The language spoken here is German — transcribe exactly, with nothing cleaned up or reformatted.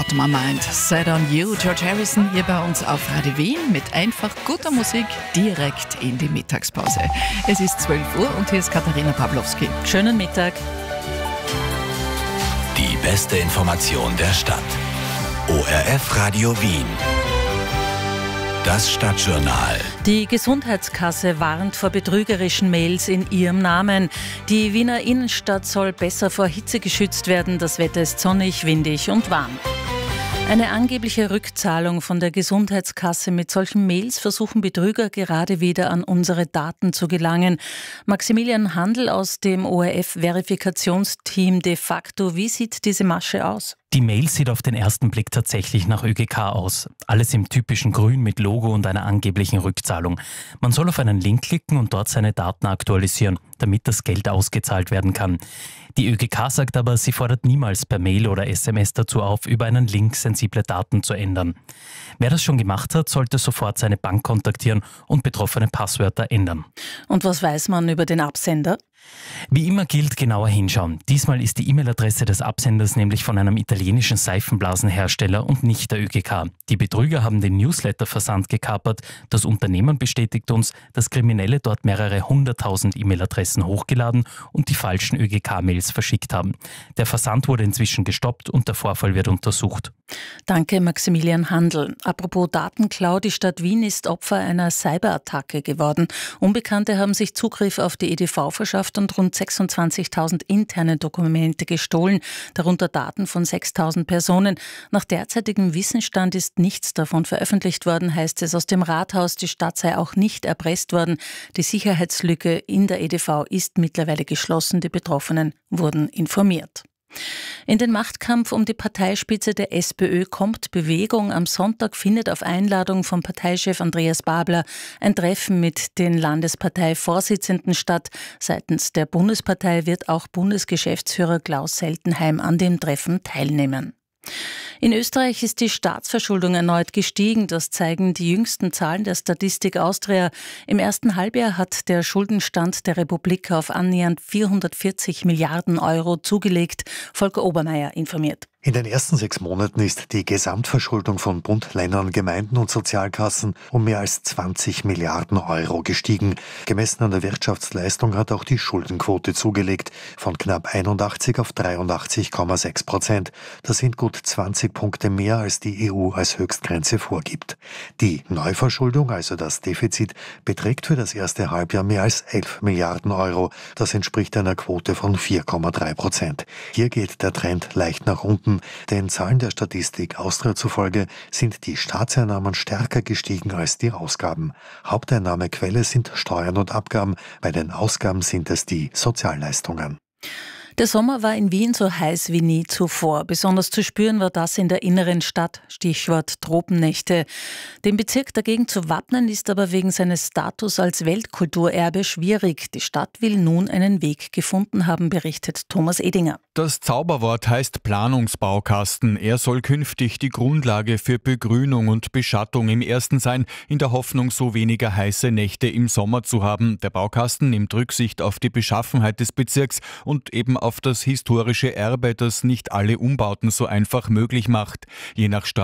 what my mind said on you. George Harrison hier bei uns auf Radio Wien mit einfach guter Musik direkt in die Mittagspause. Es ist zwölf Uhr und hier ist Katharina Pawlowski. Schönen Mittag. Die beste Information der Stadt. O R F Radio Wien. Das Stadtjournal. Die Gesundheitskasse warnt vor betrügerischen Mails in ihrem Namen. Die Wiener Innenstadt soll besser vor Hitze geschützt werden. Das Wetter ist sonnig, windig und warm. Eine angebliche Rückzahlung von der Gesundheitskasse. Mit solchen Mails versuchen Betrüger gerade wieder an unsere Daten zu gelangen. Maximilian Handl aus dem O R F-Verifikationsteam de facto. Wie sieht diese Masche aus? Die Mail sieht auf den ersten Blick tatsächlich nach Ö G K aus. Alles im typischen Grün mit Logo und einer angeblichen Rückzahlung. Man soll auf einen Link klicken und dort seine Daten aktualisieren, damit das Geld ausgezahlt werden kann. Die Ö G K sagt aber, sie fordert niemals per Mail oder S M S dazu auf, über einen Link sensible Daten zu ändern. Wer das schon gemacht hat, sollte sofort seine Bank kontaktieren und betroffene Passwörter ändern. Und was weiß man über den Absender? Wie immer gilt, genauer hinschauen. Diesmal ist die E-Mail-Adresse des Absenders nämlich von einem italienischen Seifenblasenhersteller und nicht der Ö G K. Die Betrüger haben den Newsletter-Versand gekapert. Das Unternehmen bestätigt uns, dass Kriminelle dort mehrere hunderttausend E-Mail-Adressen hochgeladen und die falschen Ö G K-Mails verschickt haben. Der Versand wurde inzwischen gestoppt und der Vorfall wird untersucht. Danke, Maximilian Handl. Apropos Datenklau, die Stadt Wien ist Opfer einer Cyberattacke geworden. Unbekannte haben sich Zugriff auf die E D V verschafft und rund sechsundzwanzigtausend interne Dokumente gestohlen, darunter Daten von sechstausend Personen. Nach derzeitigem Wissensstand ist nichts davon veröffentlicht worden, heißt es aus dem Rathaus. Die Stadt sei auch nicht erpresst worden. Die Sicherheitslücke in der E D V ist mittlerweile geschlossen. Die Betroffenen wurden informiert. In den Machtkampf um die Parteispitze der SPÖ kommt Bewegung. Am Sonntag findet auf Einladung von Parteichef Andreas Babler ein Treffen mit den Landesparteivorsitzenden statt. Seitens der Bundespartei wird auch Bundesgeschäftsführer Klaus Seltenheim an dem Treffen teilnehmen. In Österreich ist die Staatsverschuldung erneut gestiegen. Das zeigen die jüngsten Zahlen der Statistik Austria. Im ersten Halbjahr hat der Schuldenstand der Republik auf annähernd vierhundertvierzig Milliarden Euro zugelegt. Volker Obermeier informiert. In den ersten sechs Monaten ist die Gesamtverschuldung von Bund, Ländern, Gemeinden und Sozialkassen um mehr als zwanzig Milliarden Euro gestiegen. Gemessen an der Wirtschaftsleistung hat auch die Schuldenquote zugelegt, von knapp einundachtzig auf dreiundachtzig Komma sechs Prozent. Das sind gut zwanzig Punkte mehr, als die E U als Höchstgrenze vorgibt. Die Neuverschuldung, also das Defizit, beträgt für das erste Halbjahr mehr als elf Milliarden Euro. Das entspricht einer Quote von vier Komma drei Prozent. Hier geht der Trend leicht nach unten. Den Zahlen der Statistik Austria zufolge sind die Staatseinnahmen stärker gestiegen als die Ausgaben. Haupteinnahmequelle sind Steuern und Abgaben, bei den Ausgaben sind es die Sozialleistungen. Der Sommer war in Wien so heiß wie nie zuvor. Besonders zu spüren war das in der inneren Stadt, Stichwort Tropennächte. Den Bezirk dagegen zu wappnen ist aber wegen seines Status als Weltkulturerbe schwierig. Die Stadt will nun einen Weg gefunden haben, berichtet Thomas Edinger. Das Zauberwort heißt Planungsbaukasten. Er soll künftig die Grundlage für Begrünung und Beschattung im Ersten sein, in der Hoffnung, so weniger heiße Nächte im Sommer zu haben. Der Baukasten nimmt Rücksicht auf die Beschaffenheit des Bezirks und eben auf das historische Erbe, das nicht alle Umbauten so einfach möglich macht. Je nach Stadt